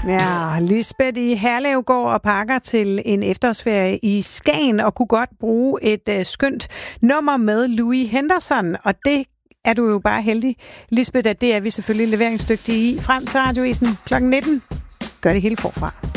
Ja, Lisbeth i Herlev går og pakker til en efterårsferie i Skagen og kunne godt bruge et skønt nummer med Louis Henderson, og det er du jo bare heldig, Lisbeth, at det er vi selvfølgelig leveringsdygtige i. Frem til radioisen kl. 19. Gør det hele forfra.